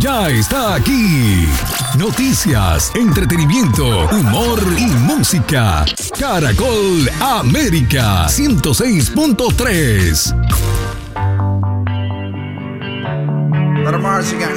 ya está aquí. Noticias, entretenimiento, humor y música. Caracol América 106.3. Little Mars, you got